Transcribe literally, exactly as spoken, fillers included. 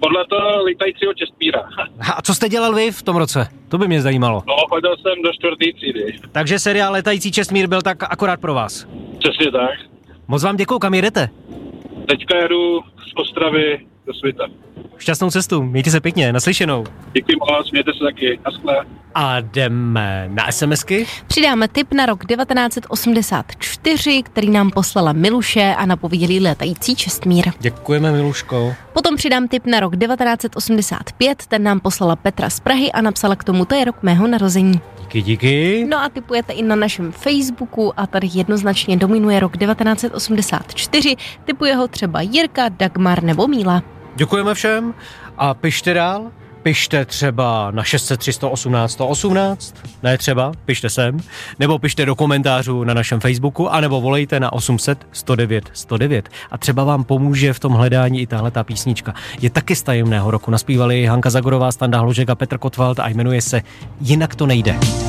Podle toho lítajícího Čestmíra. A co jste dělal vy v tom roce? To by mě zajímalo. No, chodil jsem do čtvrtý třídy. Takže seriál Letající Čestmír byl tak akorát pro vás. Přesně tak. Moc vám děkuju, kam jedete? Teďka jedu z Ostravy do Svita. Šťastnou cestu, mějte se pěkně, naslyšenou. Díky moc, mějte se taky, naschle. A jdeme na SMSky. Přidáme tip na rok devatenáct set osmdesát čtyři, který nám poslala Miluše a napověděli Letající Čestmír. Děkujeme, Miluško. Potom přidám tip na rok devatenáct set osmdesát pět, ten nám poslala Petra z Prahy a napsala k tomu, to je rok mého narození. Díky, díky. No a tipujete i na našem Facebooku a tady jednoznačně dominuje rok devatenáct set osmdesát čtyři, tipuje ho třeba Jirka, Dagmar nebo Míla. Děkujeme všem a pište dál. Pište třeba na šest set tři sto osmnáct sto osmnáct, ne třeba, pište sem, nebo pište do komentářů na našem Facebooku, anebo volejte na osm set sto devět sto devět a třeba vám pomůže v tom hledání i tahleta písnička. Je taky z tajemného roku, naspívali Hanka Zagorová, Standa Hlužek a Petr Kotwald a jmenuje se Jinak to nejde.